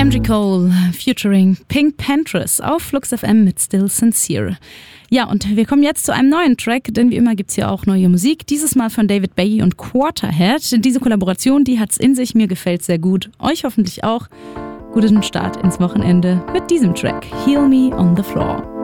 Angie Cole featuring Pink Panthers auf Flux FM mit Still Sincere. Ja, und wir kommen jetzt zu einem neuen Track, denn wie immer gibt's hier auch neue Musik. Dieses Mal von David Bowie und Quarterhead. Diese Kollaboration, die hat's in sich, mir gefällt sehr gut. Euch hoffentlich auch. Guten Start ins Wochenende mit diesem Track, Heal Me on the Floor.